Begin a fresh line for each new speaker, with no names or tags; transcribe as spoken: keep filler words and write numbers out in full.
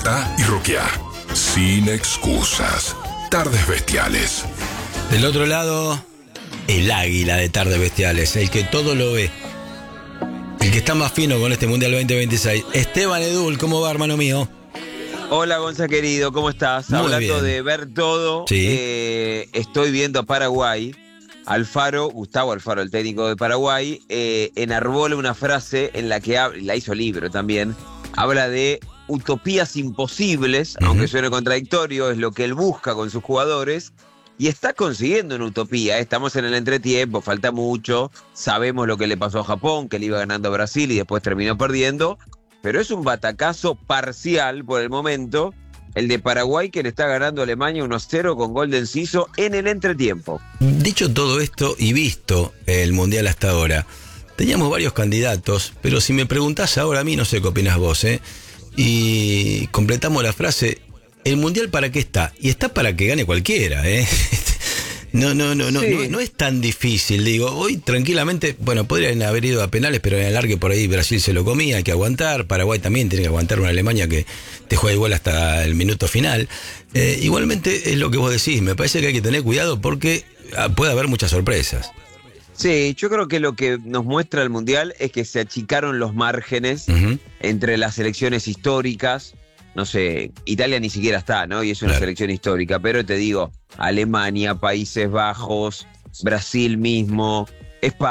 despertá y roqueá. Sin excusas. Tardes Bestiales.
Del otro lado, el águila de Tardes Bestiales, el que todo lo ve. El que está más fino con este Mundial veinte veintiséis. Esteban Edul, ¿cómo va, hermano mío?
Hola, Gonza querido, ¿cómo estás?
Muy
Hablando
bien.
de ver todo,
Sí.
eh, estoy viendo a Paraguay. Alfaro, Gustavo Alfaro, el técnico de Paraguay, eh, enarbola una frase en la que hab- la hizo libro también. Habla de utopías imposibles,
Uh-huh.
aunque suene contradictorio, es lo que él busca con sus jugadores. Y está consiguiendo una utopía. Estamos en el entretiempo, falta mucho. Sabemos lo que le pasó a Japón, que le iba ganando a Brasil y después terminó perdiendo. Pero es un batacazo parcial por el momento, el de Paraguay, que le está ganando a Alemania uno cero con gol de Enciso en el entretiempo.
Dicho todo esto y visto el Mundial hasta ahora, teníamos varios candidatos, pero si me preguntás ahora a mí, no sé qué opinás vos, ¿eh? Y completamos la frase, ¿el Mundial para qué está? Y está para que gane cualquiera, ¿eh? No, no, no, no,
Sí.
no, no es tan difícil, digo, hoy tranquilamente, bueno, podrían haber ido a penales, pero en el alargue por ahí Brasil se lo comía, hay que aguantar, Paraguay también tiene que aguantar una Alemania que te juega igual hasta el minuto final. Eh, igualmente es lo que vos decís, me parece que hay que tener cuidado porque ah, puede haber muchas sorpresas.
Sí, yo creo que lo que nos muestra el Mundial es que se achicaron los márgenes
Uh-huh.
entre las selecciones históricas. No sé, Italia ni siquiera está, ¿no? Y es una
Claro.
selección histórica, pero te digo, Alemania, Países Bajos, Brasil mismo, España.